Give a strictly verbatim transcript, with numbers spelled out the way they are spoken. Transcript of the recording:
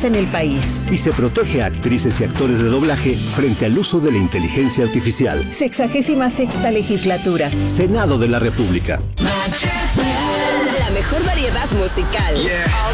en el país. Y se protege a actrices y actores de doblaje frente al uso de la inteligencia artificial. Sexagésima sexta legislatura. Senado de la República. La mejor variedad musical. Yeah.